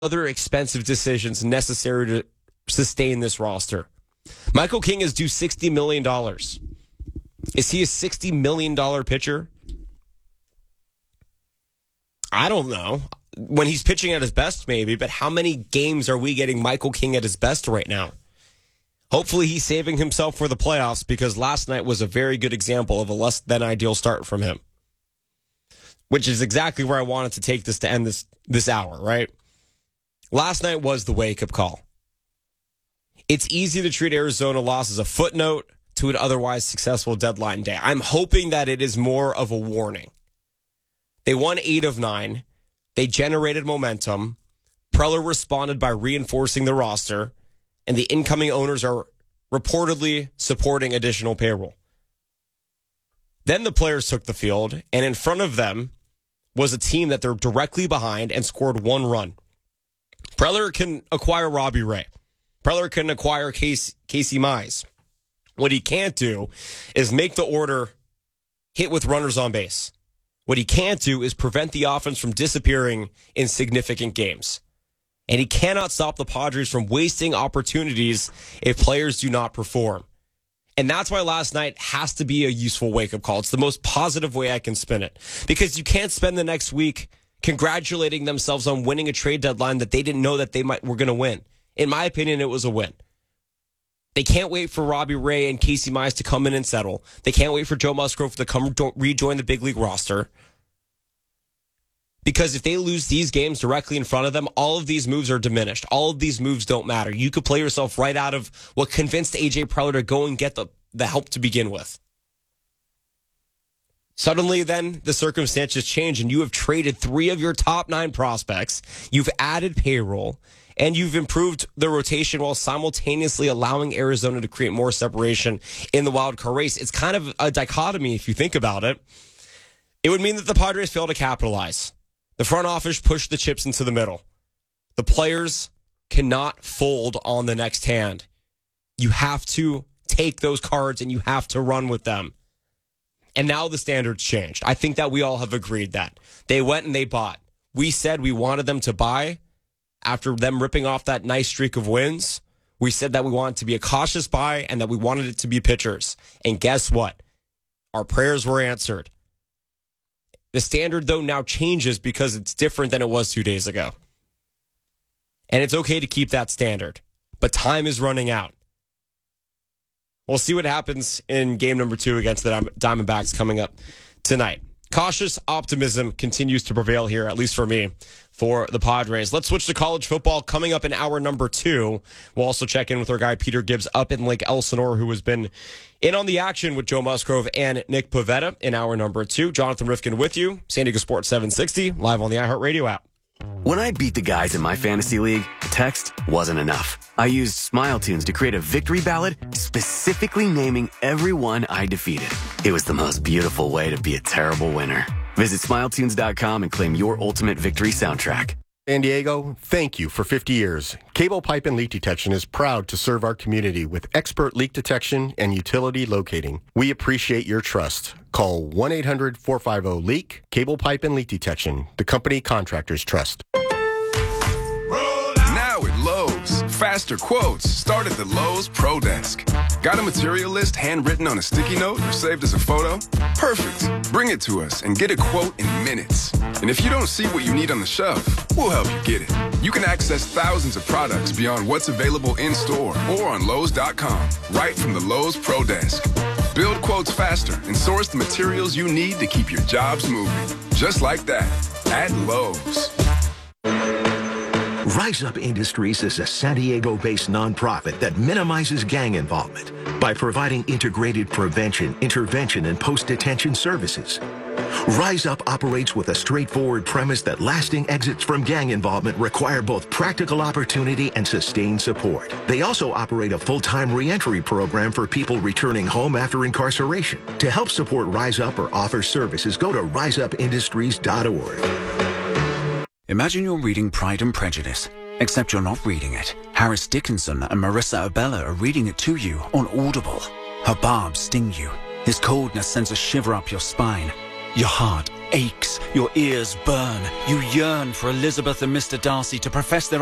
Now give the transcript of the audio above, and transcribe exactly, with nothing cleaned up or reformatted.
other expensive decisions necessary to sustain this roster. Michael King is due sixty million dollars. Is he a sixty million dollars pitcher? I don't know. When he's pitching at his best, maybe, but how many games are we getting Michael King at his best right now? Hopefully he's saving himself for the playoffs, because last night was a very good example of a less than ideal start from him, which is exactly where I wanted to take this to end this, this hour, right? Last night was the wake-up call. It's easy to treat Arizona loss as a footnote to an otherwise successful deadline day. I'm hoping that it is more of a warning. They won eight of nine. They generated momentum. Preller responded by reinforcing the roster, and the incoming owners are reportedly supporting additional payroll. Then the players took the field, and in front of them was a team that they're directly behind and scored one run. Preller can acquire Robbie Ray. Preller can acquire Casey, Casey Mize. What he can't do is make the order hit with runners on base. What he can't do is prevent the offense from disappearing in significant games. And he cannot stop the Padres from wasting opportunities if players do not perform. And that's why last night has to be a useful wake-up call. It's the most positive way I can spin it. Because you can't spend the next week congratulating themselves on winning a trade deadline that they didn't know that they might were going to win. In my opinion, it was a win. They can't wait for Robbie Ray and Casey Mize to come in and settle. They can't wait for Joe Musgrove to come rejoin the big league roster. Because if they lose these games directly in front of them, all of these moves are diminished. All of these moves don't matter. You could play yourself right out of what convinced A J Preller to go and get the, the help to begin with. Suddenly, then, the circumstances change, and you have traded three of your top nine prospects. You've added payroll, and you've improved the rotation while simultaneously allowing Arizona to create more separation in the wild card race. It's kind of a dichotomy if you think about it. It would mean that the Padres fail to capitalize. The front office pushed the chips into the middle. The players cannot fold on the next hand. You have to take those cards and you have to run with them. And now the standards changed. I think that we all have agreed that. They went and they bought. We said we wanted them to buy after them ripping off that nice streak of wins. We said that we wanted to be a cautious buy and that we wanted it to be pitchers. And guess what? Our prayers were answered. The standard, though, now changes because it's different than it was two days ago. And it's okay to keep that standard. But time is running out. We'll see what happens in game number two against the Diamondbacks coming up tonight. Cautious optimism continues to prevail here, at least for me, for the Padres. Let's switch to college football coming up in hour number two. We'll also check in with our guy Peter Gibbs up in Lake Elsinore, who has been in on the action with Joe Musgrove and Nick Pavetta in hour number two. Jonathan Rifkin with you, San Diego Sports seven sixty, live on the iHeartRadio app. When I beat the guys in my fantasy league, text wasn't enough. I used Smile Tunes to create a victory ballad specifically naming everyone I defeated. It was the most beautiful way to be a terrible winner. Visit smile tunes dot com and claim your ultimate victory soundtrack. San Diego, thank you for fifty years. Cable Pipe and Leak Detection is proud to serve our community with expert leak detection and utility locating. We appreciate your trust. Call one eight hundred four five zero leak, Cable Pipe and Leak Detection, the company contractors trust. Now at Lowe's, faster quotes start at the Lowe's Pro Desk. Got a material list handwritten on a sticky note or saved as a photo? Perfect. Bring it to us and get a quote in minutes. And if you don't see what you need on the shelf, we'll help you get it. You can access thousands of products beyond what's available in-store or on Lowe's dot com, right from the Lowe's Pro Desk. Build quotes faster and source the materials you need to keep your jobs moving. Just like that, at Lowe's. Rise Up Industries is a San Diego-based nonprofit that minimizes gang involvement by providing integrated prevention, intervention, and post-detention services. Rise Up operates with a straightforward premise that lasting exits from gang involvement require both practical opportunity and sustained support. They also operate a full-time reentry program for people returning home after incarceration. To help support Rise Up or offer services, go to rise up industries dot org. Imagine you're reading Pride and Prejudice, except you're not reading it. Harris Dickinson and Marissa Abella are reading it to you on Audible. Her barbs sting you. His coldness sends a shiver up your spine. Your heart aches, your ears burn. You yearn for Elizabeth and Mister Darcy to profess their